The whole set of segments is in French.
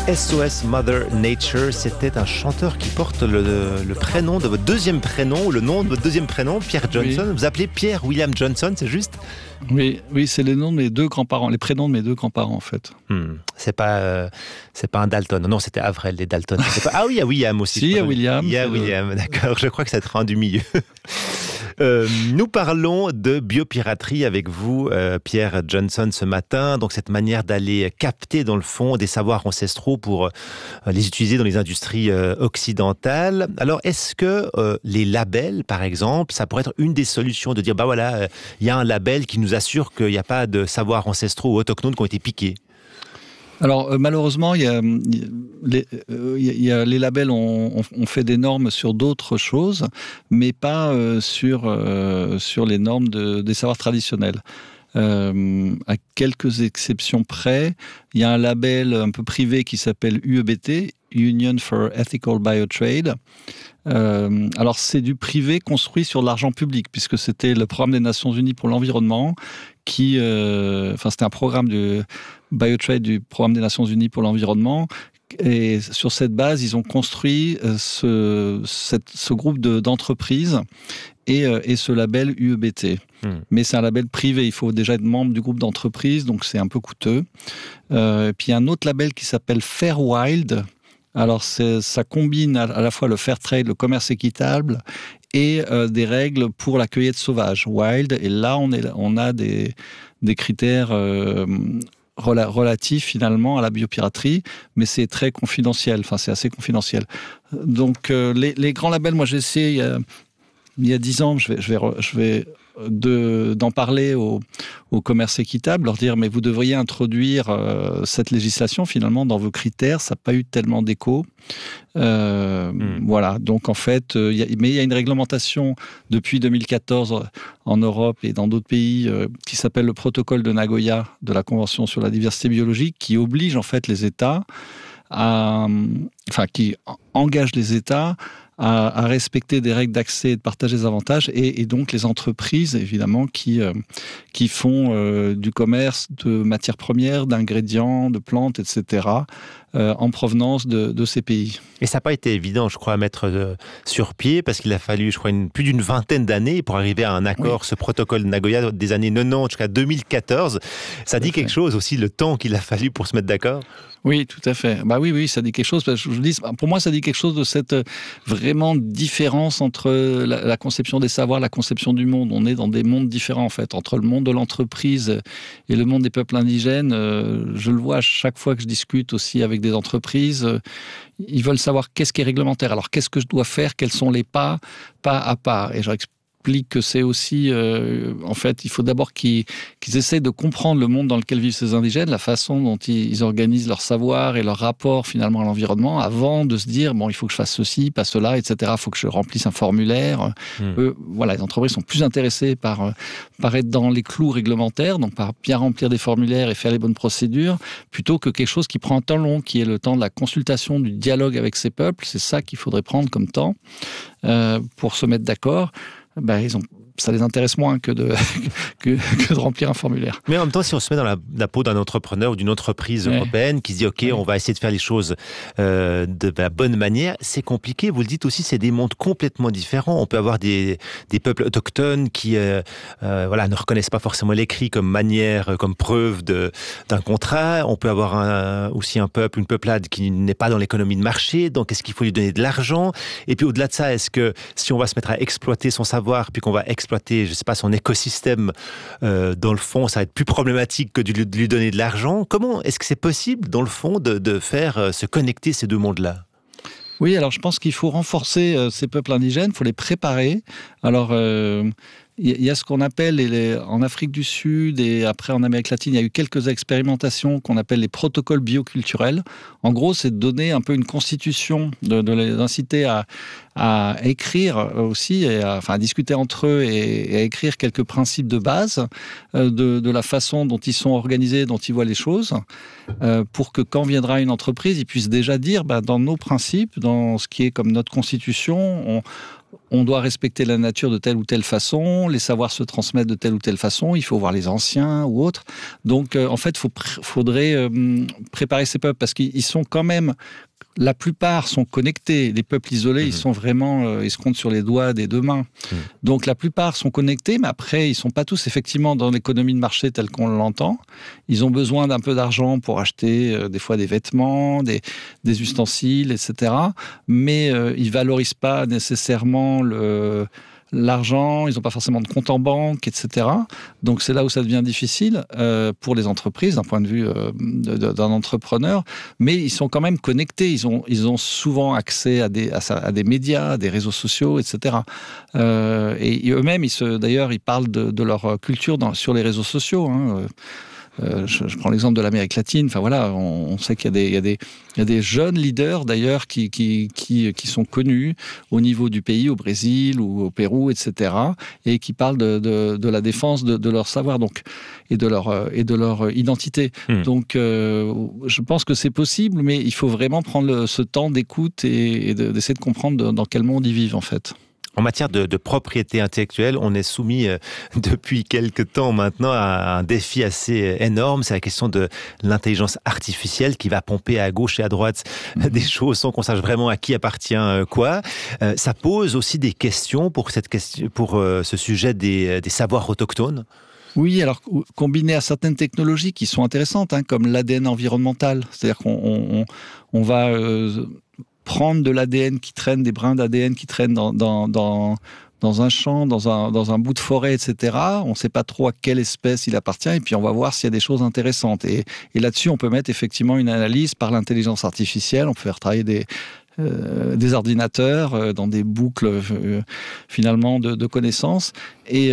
SOS Mother Nature, c'était un chanteur qui porte le prénom de votre deuxième prénom, ou le nom de votre deuxième prénom, Pierre Johnson. Oui. Vous appelez Pierre William Johnson, c'est juste ? Oui, c'est les noms de mes deux grands-parents, les prénoms de mes deux grands-parents en fait. C'est pas un Dalton. Non, c'était Avril, les Dalton. Ah oui, il y a William aussi. Si, il y a William. Il y a William, d'accord. Je crois que ça te rend du milieu. Nous parlons de biopiraterie avec vous, Pierre Johnson, ce matin. Donc, cette manière d'aller capter, dans le fond, des savoirs ancestraux pour les utiliser dans les industries occidentales. Alors, est-ce que les labels, par exemple, ça pourrait être une des solutions de dire, bah voilà, il y a un label qui nous assure qu'il n'y a pas de savoirs ancestraux ou autochtones qui ont été piqués? Alors malheureusement, les labels ont fait des normes sur d'autres choses, mais pas sur les normes des savoirs traditionnels. À quelques exceptions près, il y a un label un peu privé qui s'appelle UEBT, Union for Ethical Biotrade. Alors c'est du privé construit sur de l'argent public, puisque c'était le programme des Nations Unies pour l'environnement c'était un programme de Biotrade du programme des Nations Unies pour l'environnement. Et sur cette base, ils ont construit ce groupe d'entreprises et ce label UEBT. Mais c'est un label privé, il faut déjà être membre du groupe d'entreprises, donc c'est un peu coûteux. Et puis il y a un autre label qui s'appelle Fairwild. Alors ça combine à la fois le fair trade, le commerce équitable, et des règles pour la cueillette sauvage, wild. Et là, on a des critères relatifs finalement à la biopiraterie, mais c'est très confidentiel. Enfin, c'est assez confidentiel. Donc, les grands labels, moi j'ai essayé il y a 10 ans, je vais d'en parler au commerce équitable, leur dire mais vous devriez introduire cette législation finalement dans vos critères, ça n'a pas eu tellement d'écho. Voilà, donc en fait, il y a une réglementation depuis 2014 en Europe et dans d'autres pays qui s'appelle le protocole de Nagoya de la Convention sur la diversité biologique, qui oblige en fait les États qui engage les États à respecter des règles d'accès et de partage des avantages, et donc les entreprises, évidemment, qui font du commerce de matières premières, d'ingrédients, de plantes, etc., en provenance de ces pays. Et ça n'a pas été évident, je crois, à mettre sur pied, parce qu'il a fallu, je crois, plus d'une vingtaine d'années pour arriver à un accord, oui. Ce protocole de Nagoya des années 90 jusqu'à 2014. Ça dit quelque chose aussi, le temps qu'il a fallu pour se mettre d'accord? Oui, tout à fait. Bah oui, ça dit quelque chose. Parce que je vous dis, pour moi, ça dit quelque chose de cette vraiment différence entre la conception des savoirs, la conception du monde. On est dans des mondes différents, en fait, entre le monde de l'entreprise et le monde des peuples indigènes. Je le vois à chaque fois que je discute aussi avec des entreprises. Ils veulent savoir qu'est-ce qui est réglementaire. Alors, qu'est-ce que je dois faire? Quels sont les pas à pas? Et je explique que c'est aussi, en fait, il faut d'abord qu'ils essaient de comprendre le monde dans lequel vivent ces indigènes, la façon dont ils organisent leur savoir et leur rapport finalement à l'environnement, avant de se dire, bon, il faut que je fasse ceci, pas cela, etc. Il faut que je remplisse un formulaire. Voilà, les entreprises sont plus intéressées par être dans les clous réglementaires, donc par bien remplir des formulaires et faire les bonnes procédures, plutôt que quelque chose qui prend un temps long, qui est le temps de la consultation, du dialogue avec ces peuples. C'est ça qu'il faudrait prendre comme temps pour se mettre d'accord. Ça les intéresse moins que de remplir un formulaire. Mais en même temps, si on se met dans la peau d'un entrepreneur ou d'une entreprise européenne qui se dit « Ok, on va essayer de faire les choses de la bonne manière », c'est compliqué. Vous le dites aussi, c'est des mondes complètement différents. On peut avoir des peuples autochtones qui ne reconnaissent pas forcément l'écrit comme manière, comme preuve d'un contrat. On peut avoir aussi un peuple, une peuplade qui n'est pas dans l'économie de marché. Donc, est-ce qu'il faut lui donner de l'argent? Et puis, au-delà de ça, est-ce que si on va se mettre à exploiter son savoir, puis qu'on va exploiter, je sais pas, son écosystème, dans le fond, ça va être plus problématique que de lui donner de l'argent. Comment est-ce que c'est possible, dans le fond, de faire se connecter ces deux mondes-là? Oui, alors je pense qu'il faut renforcer ces peuples indigènes, il faut les préparer. Alors, il y a ce qu'on appelle, en Afrique du Sud et après en Amérique latine, il y a eu quelques expérimentations qu'on appelle les protocoles bioculturels. En gros, c'est de donner un peu une constitution, de les inciter à écrire aussi, à discuter entre eux et à écrire quelques principes de base de la façon dont ils sont organisés, dont ils voient les choses, pour que quand viendra une entreprise, ils puissent déjà dire, dans nos principes, dans ce qui est comme notre constitution, on doit respecter la nature de telle ou telle façon, les savoirs se transmettent de telle ou telle façon, il faut voir les anciens ou autres. Donc, en fait, faudrait préparer ces peuples parce qu'ils sont quand même... La plupart sont connectés. Les peuples isolés, ils sont vraiment... ils se comptent sur les doigts des deux mains. Donc, la plupart sont connectés, mais après, ils ne sont pas tous effectivement dans l'économie de marché telle qu'on l'entend. Ils ont besoin d'un peu d'argent pour acheter des fois des vêtements, des ustensiles, etc. Mais ils ne valorisent pas nécessairement l'argent, ils n'ont pas forcément de compte en banque, etc. Donc c'est là où ça devient difficile pour les entreprises, d'un point de vue d'un entrepreneur, mais ils sont quand même connectés, ils ont souvent accès à des médias, à des réseaux sociaux, etc. Et eux-mêmes, d'ailleurs, ils parlent de leur culture sur les réseaux sociaux, hein. Je prends l'exemple de l'Amérique latine. Enfin voilà, on sait qu'il y a des jeunes leaders d'ailleurs qui sont connus au niveau du pays, au Brésil ou au Pérou, etc. et qui parlent de la défense de leur savoir et de leur identité. Donc je pense que c'est possible, mais il faut vraiment prendre ce temps d'écoute et d'essayer de comprendre dans quel monde ils vivent en fait. En matière de propriété intellectuelle, on est soumis depuis quelque temps maintenant à un défi assez énorme. C'est la question de l'intelligence artificielle qui va pomper à gauche et à droite des choses sans qu'on sache vraiment à qui appartient quoi. Ça pose aussi des questions pour ce sujet des savoirs autochtones. Oui, alors combiné à certaines technologies qui sont intéressantes, hein, comme l'ADN environnemental. C'est-à-dire qu'on va... prendre de l'ADN qui traîne, des brins d'ADN qui traînent dans un champ, dans un bout de forêt, etc. On ne sait pas trop à quelle espèce il appartient, et puis on va voir s'il y a des choses intéressantes. Et là-dessus, on peut mettre effectivement une analyse par l'intelligence artificielle, on peut faire travailler des ordinateurs dans des boucles finalement de connaissances. Et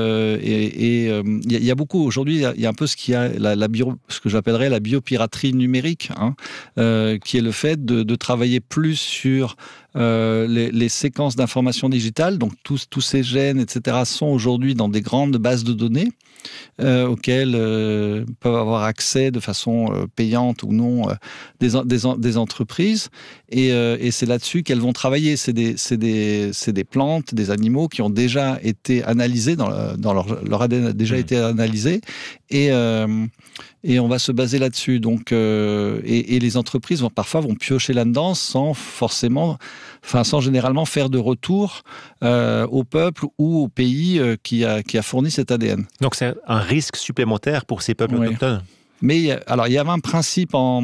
il y a beaucoup aujourd'hui, il y a un peu ce que j'appellerais la biopiraterie numérique, hein, qui est le fait de travailler plus sur les séquences d'informations digitales. Donc tous ces gènes, etc., sont aujourd'hui dans des grandes bases de données auxquelles peuvent avoir accès de façon payante ou non des entreprises. Et c'est là-dessus qu'elles vont travailler. C'est des plantes, des animaux qui ont déjà été analysés, dans leur ADN a déjà été analysé. Et on va se baser là-dessus. Donc, et les entreprises parfois vont piocher là-dedans sans généralement faire de retour au peuple ou au pays qui a fourni cet ADN. Donc c'est un risque supplémentaire pour ces peuples autochtones. Mais alors, il y avait un principe à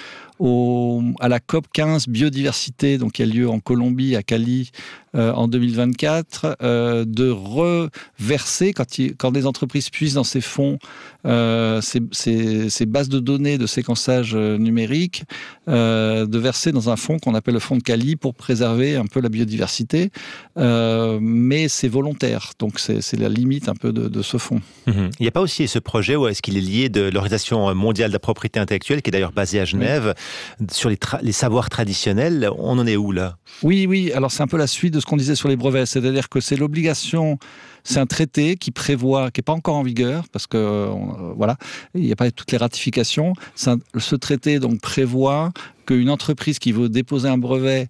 la COP 15 biodiversité, donc qui a lieu en Colombie, à Cali, en 2024, de reverser, quand des entreprises puissent dans ces fonds, ces bases de données de séquençage numérique, de verser dans un fonds qu'on appelle le fonds de Cali pour préserver un peu la biodiversité. Mais c'est volontaire, donc c'est la limite un peu de ce fonds. Il n'y a pas aussi ce projet, ou est-ce qu'il est lié de l'Organisation mondiale de la propriété intellectuelle, qui est d'ailleurs basée à Genève, sur les savoirs traditionnels? On en est où là? Oui, alors c'est un peu la suite de ce qu'on disait sur les brevets, c'est-à-dire que c'est l'obligation, c'est un traité qui prévoit, qui n'est pas encore en vigueur, parce que voilà, il n'y a pas toutes les ratifications. Ce traité donc prévoit qu'une entreprise qui veut déposer un brevet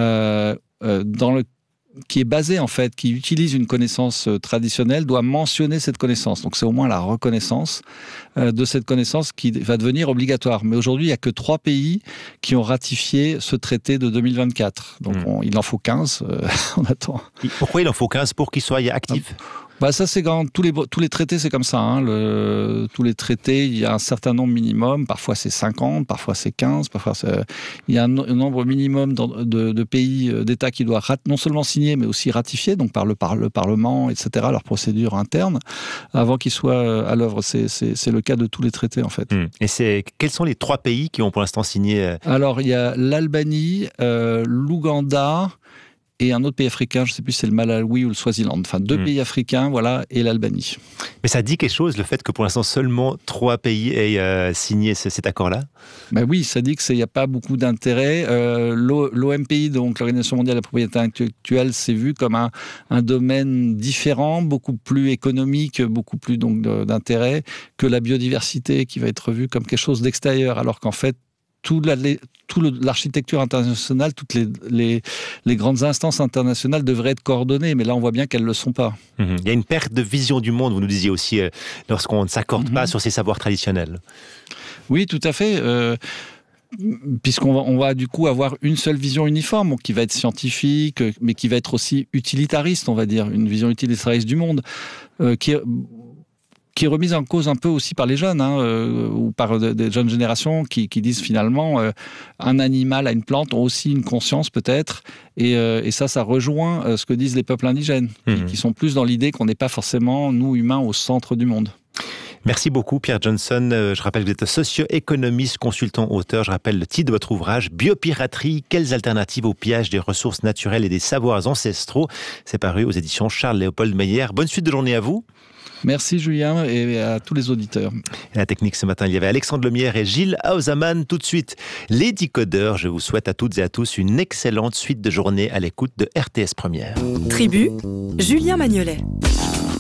qui est basé en fait, qui utilise une connaissance traditionnelle, doit mentionner cette connaissance. Donc c'est au moins la reconnaissance de cette connaissance qui va devenir obligatoire. Mais aujourd'hui, il n'y a que 3 pays qui ont ratifié ce traité de 2024. Donc il en faut 15, on attend. Pourquoi il en faut 15 pour qu'il soit actif? Ça, c'est quand tous les traités, c'est comme ça. Hein. Tous les traités, il y a un certain nombre minimum. Parfois, c'est 50, parfois, c'est 15. Il y a un nombre minimum de pays, d'États qui doivent non seulement signer, mais aussi ratifier, donc par le Parlement, etc., leur procédure interne, avant qu'ils soient à l'œuvre. C'est le cas de tous les traités, en fait. Et quels sont les 3 pays qui ont pour l'instant signé? Alors, il y a l'Albanie, l'Ouganda, et un autre pays africain, je ne sais plus si c'est le Malawi ou le Swaziland. Enfin, 2 pays africains, voilà, et l'Albanie. Mais ça dit quelque chose, le fait que pour l'instant, seulement 3 pays aient signé cet accord-là? Oui, ça dit qu'il n'y a pas beaucoup d'intérêt. L'OMPI, donc l'Organisation mondiale de la propriété intellectuelle, c'est vu comme un domaine différent, beaucoup plus économique, beaucoup plus donc d'intérêt que la biodiversité, qui va être vue comme quelque chose d'extérieur, alors qu'en fait, l'architecture internationale, toutes les grandes instances internationales devraient être coordonnées, mais là on voit bien qu'elles ne le sont pas. Il y a une perte de vision du monde, vous nous disiez aussi, lorsqu'on ne s'accorde pas sur ces savoirs traditionnels. Oui, tout à fait. Puisqu'on va du coup avoir une seule vision uniforme, qui va être scientifique, mais qui va être aussi utilitariste, on va dire, une vision utilitariste du monde, qui est remise en cause un peu aussi par les jeunes, ou par des jeunes générations qui disent finalement un animal à une plante ont aussi une conscience peut-être, et ça rejoint ce que disent les peuples indigènes, qui sont plus dans l'idée qu'on n'est pas forcément, nous humains, au centre du monde. Merci beaucoup Pierre Johnson. Je rappelle que vous êtes socio-économiste, consultant, auteur. Je rappelle le titre de votre ouvrage, Biopiraterie, quelles alternatives au pillage des ressources naturelles et des savoirs ancestraux. C'est paru aux éditions Charles-Léopold Meyer. Bonne suite de journée à vous. Merci Julien et à tous les auditeurs. Et la technique ce matin, il y avait Alexandre Lemierre et Gilles Hausaman. Tout de suite, les Décodeurs. Je vous souhaite à toutes et à tous une excellente suite de journée à l'écoute de RTS Première. Tribu, Julien Magnolet.